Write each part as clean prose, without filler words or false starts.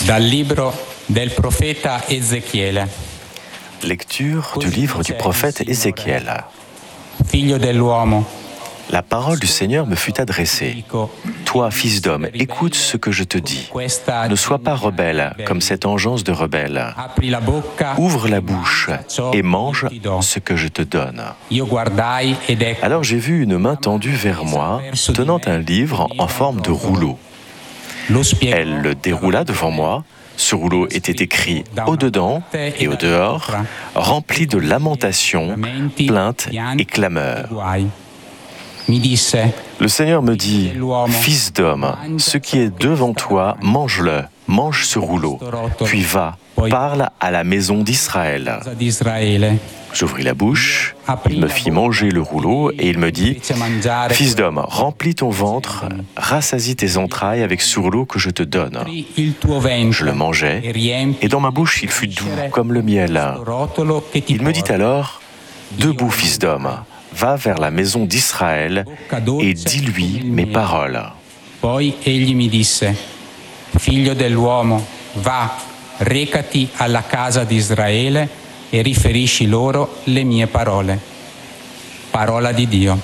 Dal libro del profeta Ezechiele. Lecture du livre du prophète Ézéchiel. Figlio dell'uomo, La parole du Seigneur me fut adressée. Toi, fils d'homme, écoute ce que je te dis. Ne sois pas rebelle comme cette engeance de rebelle. apri la bocca, Ouvre la bouche et mange ce que je te donne. Io guardai ed ecco, Alors j'ai vu une main tendue vers moi, tenant un livre en forme de rouleau. lo spiegò. Elle le déroula devant moi. Ce rouleau était écrit au-dedans et au-dehors, rempli de lamentations, plaintes et clameurs. Guai. Mi disse, Le Seigneur me dit, « Fils d'homme, ce qui est devant toi, mange-le, mange ce rouleau, puis va, parle à la maison d'Israël. » casa d'Israele. J'ouvris la bouche, il me fit manger le rouleau et il me dit, « Fils d'homme, remplis ton ventre, rassasie tes entrailles avec ce rouleau que je te donne. » Il tuo ventre Je le mangeai, e riempi et dans ma bouche il fut doux comme le miel. rotolo che ti Il me dit porto. alors, « Debout, fils d'homme, va vers la maison d'Israël et dis-lui mes paroles. » Poi egli mi disse, figlio dell'uomo, va, recati alla casa di Israele e riferisci loro le mie parole. Parola di Dio.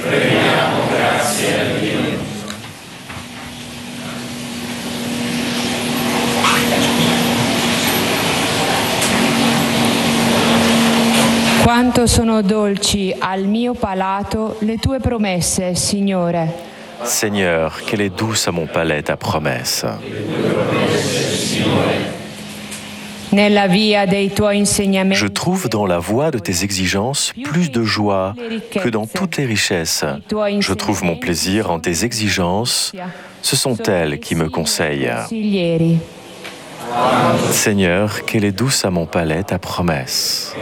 Quanto sono dolci al mio palato le tue promesse, Signore. Seigneur, qu'elle est douce à mon palais ta promesse. Nella via dei tuoi insegnamenti. Je trouve dans la voie de tes exigences plus de joie que dans toutes les richesses. Je trouve mon plaisir en tes exigences. Ce sont elles qui me conseillent. Consiglieri. Seigneur, qu'elle est douce à mon palais ta promesse.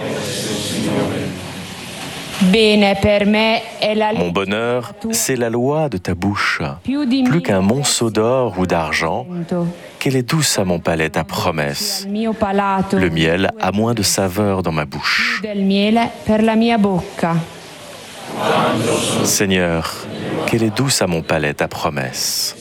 Bene per me è la Mon bonheur, c'est la loi de ta bouche. Plus qu'un monceau d'or ou d'argent, qu'elle est douce à mon palais ta promesse. al mio palato. Le miel a moins de saveur dans ma bouche. Del miele per la mia bocca. Seigneur, qu'elle est douce à mon palais ta promesse.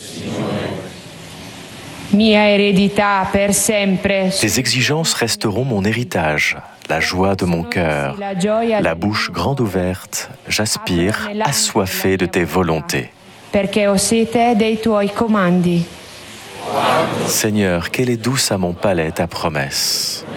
Mia eredità per sempre. Tes exigences resteront mon héritage, la joie de mon cœur. La gioia La bouche grande ouverte, j'aspire, assoiffé de tes volontés. perché ho sete dei tuoi comandi. Seigneur, qu'elle est douce à mon palais ta promesse.